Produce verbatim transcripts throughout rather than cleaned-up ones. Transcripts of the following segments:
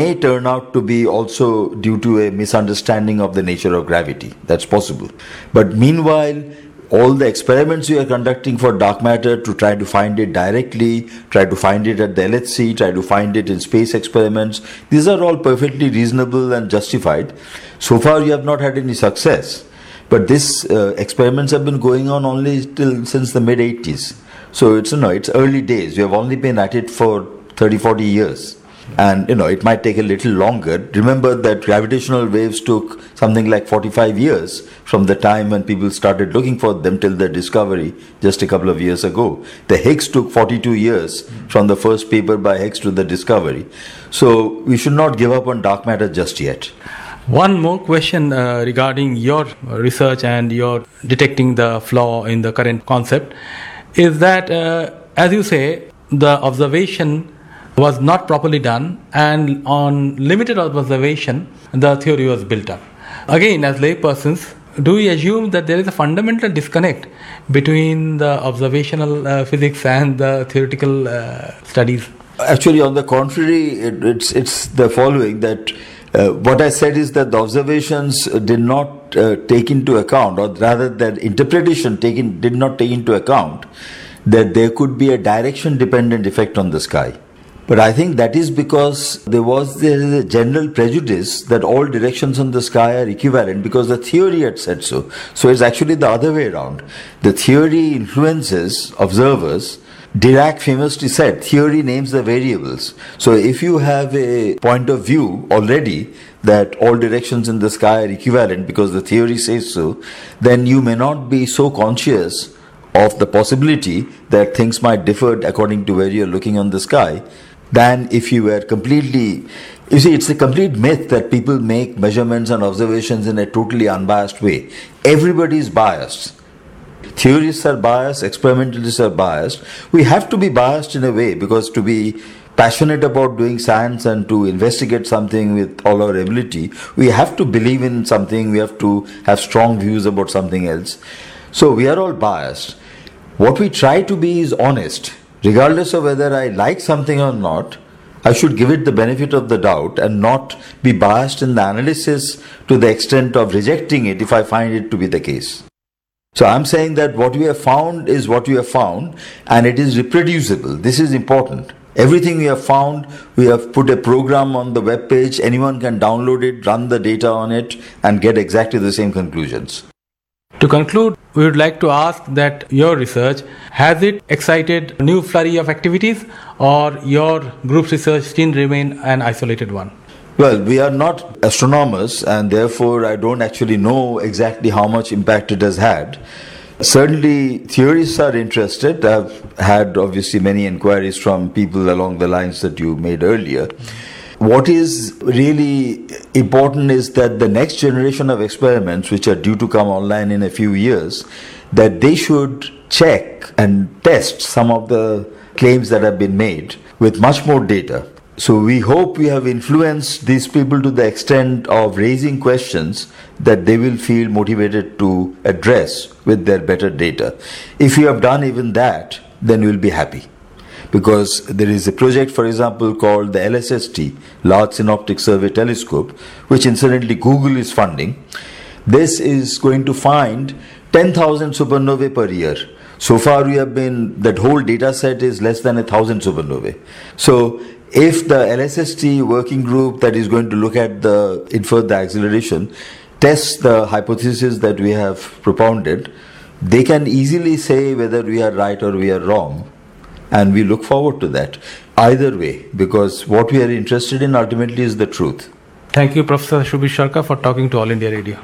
may turn out to be also due to a misunderstanding of the nature of gravity. That's possible. But meanwhile, all the experiments we are conducting for dark matter to try to find it directly, try to find it at the L H C, try to find it in space experiments, these are all perfectly reasonable and justified. So far, we have not had any success. But these uh, experiments have been going on only till since the mid eighties. So it's, you know, it's early days. We have only been at it for thirty, forty years. And, you know, it might take a little longer. Remember that gravitational waves took something like forty-five years from the time when people started looking for them till their discovery just a couple of years ago. The Higgs took forty-two years from the first paper by Higgs to the discovery. So we should not give up on dark matter just yet. One more question uh, regarding your research and your detecting the flaw in the current concept is that, uh, as you say, the observation was not properly done, and on limited observation, the theory was built up. Again, as laypersons, do we assume that there is a fundamental disconnect between the observational uh, physics and the theoretical uh, studies? Actually, on the contrary, it, it's it's the following that uh, what I said is that the observations did not uh, take into account, or rather, that interpretation taken did not take into account that there could be a direction-dependent effect on the sky. But I think that is because there was the general prejudice that all directions on the sky are equivalent because the theory had said so. So it's actually the other way around. The theory influences observers. Dirac famously said, theory names the variables. So if you have a point of view already that all directions in the sky are equivalent because the theory says so, then you may not be so conscious of the possibility that things might differ according to where you're looking on the sky than if you were completely... You see, it's a complete myth that people make measurements and observations in a totally unbiased way. Everybody is biased. Theorists are biased, experimentalists are biased. We have to be biased in a way because to be passionate about doing science and to investigate something with all our ability, we have to believe in something, we have to have strong views about something else. So we are all biased. What we try to be is honest. Regardless of whether I like something or not, I should give it the benefit of the doubt and not be biased in the analysis to the extent of rejecting it if I find it to be the case. So I'm saying that what we have found is what we have found and it is reproducible. This is important. Everything we have found, we have put a program on the web page. Anyone can download it, run the data on it and get exactly the same conclusions. To conclude, we would like to ask that your research, has it excited a new flurry of activities or your group's research still remain an isolated one? Well, we are not astronomers and therefore I don't actually know exactly how much impact it has had. Certainly theorists are interested. I've had obviously many inquiries from people along the lines that you made earlier. What is really important is that the next generation of experiments, which are due to come online in a few years, that they should check and test some of the claims that have been made with much more data. So we hope we have influenced these people to the extent of raising questions that they will feel motivated to address with their better data. If you have done even that, then we'll be happy. Because there is a project, for example, called the L S S T, Large Synoptic Survey Telescope, which incidentally Google is funding. This is going to find ten thousand supernovae per year. So far we have been, that whole data set is less than a thousand supernovae. So if the L S S T working group that is going to look at the, infer the acceleration, tests the hypothesis that we have propounded, they can easily say whether we are right or we are wrong. And we look forward to that either way, because what we are interested in ultimately is the truth. Thank you, Professor Shubhi Sharkar, for talking to All India Radio.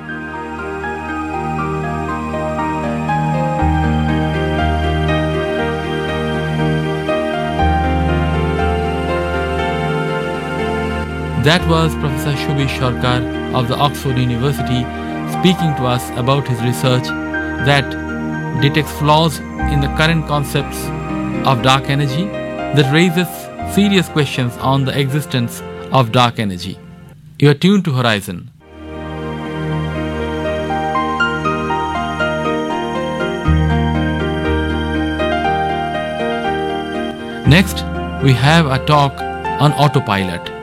That was Professor Shubhi Sharkar of the Oxford University speaking to us about his research that detects flaws in the current concepts of dark energy that raises serious questions on the existence of dark energy. You are tuned to Horizon. Next, we have a talk on autopilot.